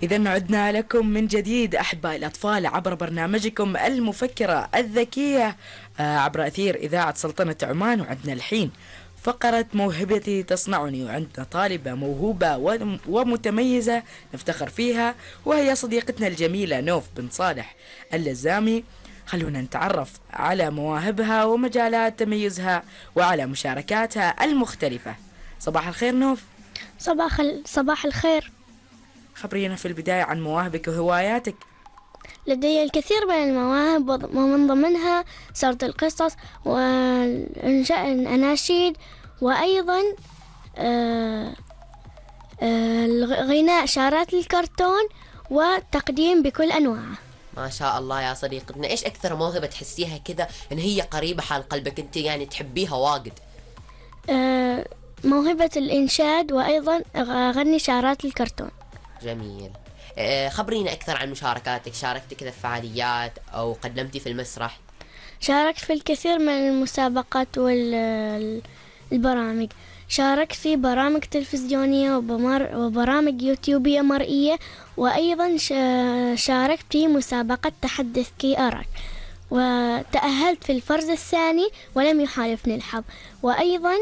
إذا عدنا لكم من جديد أحباء الأطفال عبر برنامجكم المفكرة الذكية عبر أثير إذاعة سلطنة عمان. وعندنا الحين فقرة موهبتي تصنعني، وعندنا طالبة موهوبة ومتميزة نفتخر فيها، وهي صديقتنا الجميلة نوف بن صالح اللزامي. خلونا نتعرف على مواهبها ومجالات تميزها وعلى مشاركاتها المختلفة. صباح الخير نوف. صباح الخير. خبرينا في البداية عن مواهبك وهواياتك. لدي الكثير من المواهب ومن ضمنها سرد القصص وإنشاء الأناشيد، وأيضا غناء شارات الكرتون والتقديم بكل أنواعه. ما شاء الله يا صديقتنا. إيش أكثر موهبة تحسيها كذا إن هي قريبة حال قلبك أنت، يعني تحبيها واجد؟ موهبة الإنشاد، وأيضا أغني شارات الكرتون. جميل. خبرينا أكثر عن مشاركاتك. شاركتي كذا في فعاليات أو قدمتي في المسرح؟ شاركت في الكثير من المسابقات والبرامج. شاركت في برامج تلفزيونية وبرامج يوتيوبية مرئية، وأيضا شاركت في مسابقة تحدث كي أراك، وتأهلت في الفرز الثاني ولم يحالفني الحظ. وأيضا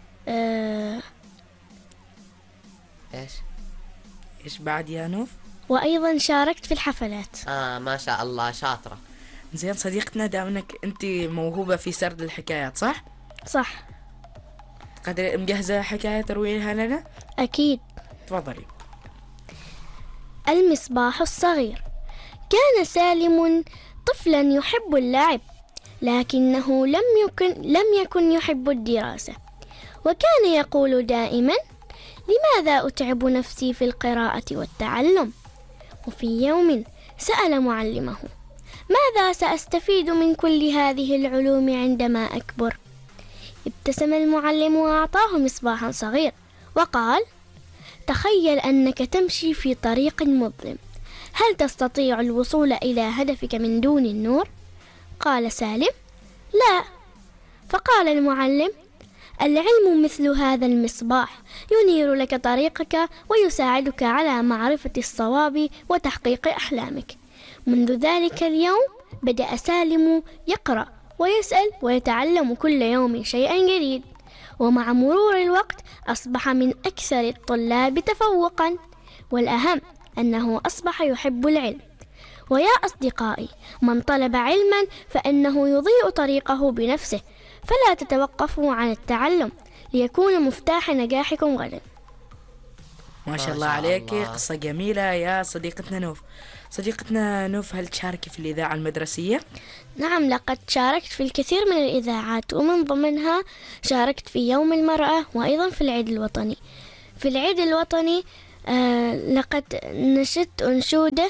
إيش بعد يا نوف؟ وأيضا شاركت في الحفلات. ما شاء الله، شاطرة. زين صديقتنا، دامنك أنت موهوبة في سرد الحكايات صح؟ صح. قادرة مجهزة حكاية ترويها لنا؟ أكيد. تفضلي. المصباح الصغير. كان سالم طفلا يحب اللعب، لكنه لم يكن يحب الدراسة، وكان يقول دائما: لماذا أتعب نفسي في القراءة والتعلم؟ وفي يوم سأل معلمه: ماذا سأستفيد من كل هذه العلوم عندما أكبر؟ ابتسم المعلم وأعطاه مصباحا صغير وقال: تخيل أنك تمشي في طريق مظلم، هل تستطيع الوصول إلى هدفك من دون النور؟ قال سالم: لا. فقال المعلم: العلم مثل هذا المصباح، ينير لك طريقك ويساعدك على معرفة الصواب وتحقيق أحلامك. منذ ذلك اليوم بدأ سالم يقرأ ويسأل ويتعلم كل يوم شيئا جديد، ومع مرور الوقت أصبح من أكثر الطلاب تفوقا، والأهم أنه أصبح يحب العلم. ويا أصدقائي، من طلب علما فإنه يضيء طريقه بنفسه، فلا تتوقفوا عن التعلم ليكون مفتاح نجاحكم غدا. ما شاء الله عليك، قصة جميلة يا صديقتنا نوف. صديقتنا نوف، هل تشاركي في الإذاعة المدرسية؟ نعم، لقد شاركت في الكثير من الإذاعات، ومن ضمنها شاركت في يوم المرأة وأيضا في العيد الوطني. في العيد الوطني لقد نشدت أنشودة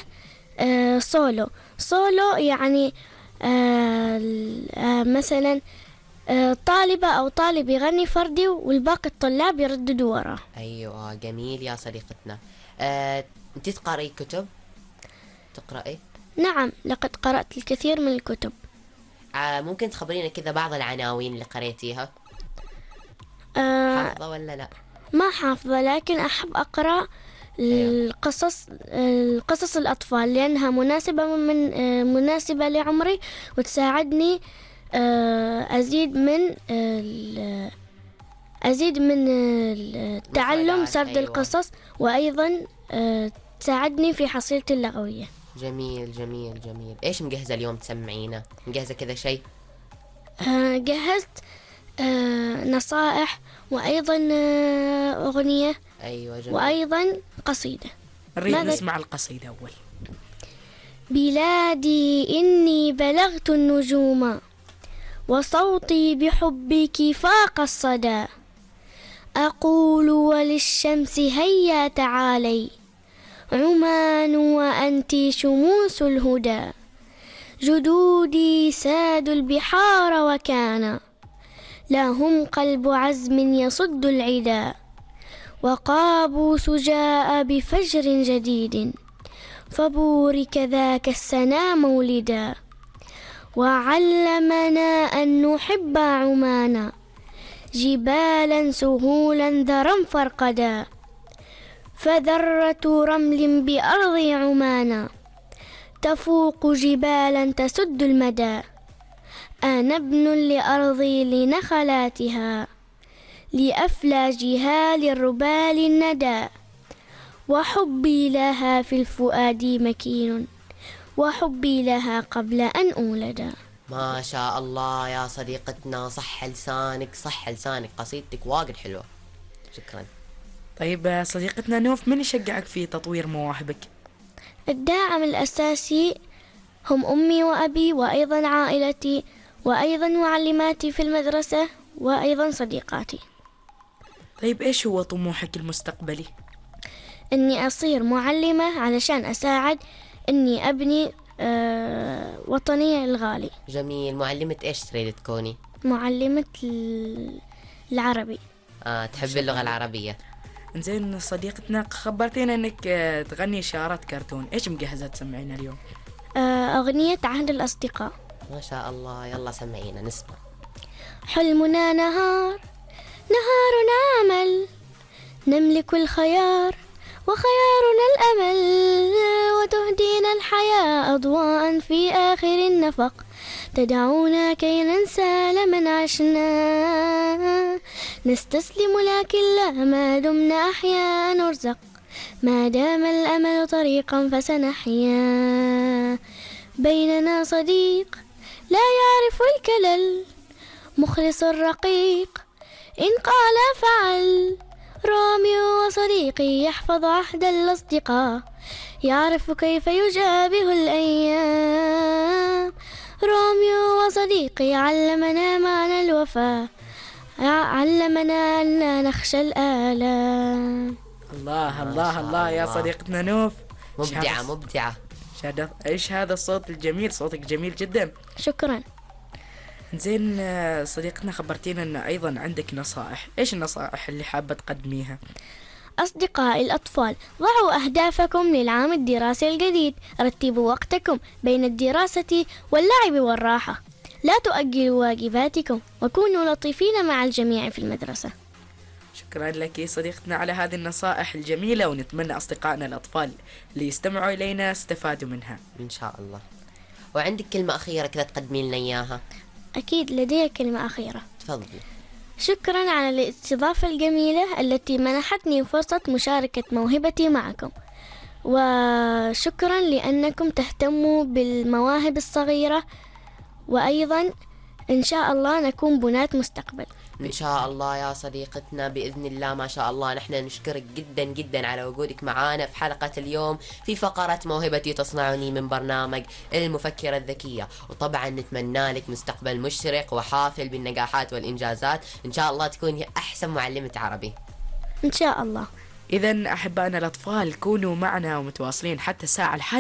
سولو، يعني مثلا طالبة أو طالب يغني فردي والباقي الطلاب يرددوا وراه. أيوة، جميل يا صديقتنا. أنت تقرأي كتب؟ تقرأي؟ نعم، لقد قرأت الكثير من الكتب. ممكن تخبرينا كذا بعض العناوين اللي قريتيها؟ حافظة ولا لا؟ ما حافظة، لكن أحب أقرأ القصص الأطفال، لأنها مناسبة لعمري، وتساعدني أزيد من التعلم سرد القصص، وأيضا تساعدني في حصيلتي اللغوية. جميل جميل جميل. إيش مجهزة اليوم تسمعينا؟ مجهزة كذا شيء؟ جهزت نصائح، وأيضا أغنية. أيوة جميل. وأيضا قصيدة. نريد نسمع القصيدة أول. بلادي إني بلغت النجوم، وصوتي بحبك فاق الصدى، أقول وللشمس هيا تعالي، عمان وأنت شموس الهدى. جدودي سادوا البحار وكان لهم قلب عزم يصد العدا، وقابوس جاء بفجر جديد، فبورك ذاك السنا مولدا. وعلمنا أن نحب عمانا، جبالا سهولا ذرا فرقدا، فذرة رمل بأرض عمانا تفوق جبالا تسد المدى. أنا ابن لأرضي لنخلاتها لأفلاجها للربال الندى. وحبي لها في الفؤاد مكين وحبي لها قبل أن أولد. ما شاء الله يا صديقتنا، صح لسانك صح لسانك، قصيدتك واجد حلوة. شكرا. طيب صديقتنا نوف، من يشجعك في تطوير مواهبك؟ الداعم الأساسي هم أمي وأبي، وأيضا عائلتي، وأيضا معلماتي في المدرسة، وأيضا صديقاتي. طيب إيش هو طموحك المستقبلي؟ إني أصير معلمة علشان أساعد إني أبني وطني الغالي. جميل. معلمة إيش تريد تكوني؟ معلمة العربي. تحب اللغة العربية. إنزين صديقتنا، خبرتينا إنك تغني إشارات كرتون، إيش مجهزة تسمعينا اليوم؟ أغنية عهد الأصدقاء. ما شاء الله، يلا سمعينا نسمع. حلمنا نهار عمل نملك الخيار وخيارنا الأمل، وتهدينا الحياة أضواء في آخر النفق، تدعونا كي ننسى لمن عشنا، نستسلم لكن لا ما دمنا أحياء نرزق، ما دام الأمل طريقا فسنحيا. بيننا صديق لا يعرف الكلل، مخلص رقيق إن قال فعل، روميو وصديقي يحفظ عهد الأصدقاء، يعرف كيف يجابه الأيام. روميو وصديقي علمنا معنى الوفاء، علمنا أن لا نخشى الآلام. الله الله الله يا صديقتنا نوف، مبدعة. إيش هذا الصوت الجميل، صوتك جميل جدا. شكرا. زين صديقتنا، خبرتينا أن أيضا عندك نصائح، إيش النصائح اللي حابة تقدميها؟ أصدقائي الأطفال، ضعوا أهدافكم للعام الدراسي الجديد، رتبوا وقتكم بين الدراسة واللعب والراحة، لا تؤجلوا واجباتكم، وكونوا لطيفين مع الجميع في المدرسة. شكرا لك صديقتنا على هذه النصائح الجميلة، ونتمنى أصدقائنا الأطفال اللي يستمعوا إلينا استفادوا منها إن شاء الله. وعندك كلمة أخيرة كذا تقدمين لنا إياها؟ أكيد لدي كلمة أخيرة. تفضلي. شكرا على الاستضافة الجميلة التي منحتني فرصة مشاركة موهبتي معكم، وشكرا لأنكم تهتموا بالمواهب الصغيرة، وأيضا إن شاء الله نكون بناة مستقبل. إن شاء الله يا صديقتنا، بإذن الله. ما شاء الله، نحن نشكرك جدا جدا على وجودك معنا في حلقة اليوم في فقرة موهبتي تصنعني من برنامج المفكرة الذكية، وطبعا نتمنى لك مستقبل مشرق وحافل بالنجاحات والإنجازات. إن شاء الله تكوني أحسن معلمة عربي إن شاء الله. إذن أحبائنا الأطفال، كونوا معنا ومتواصلين حتى الساعة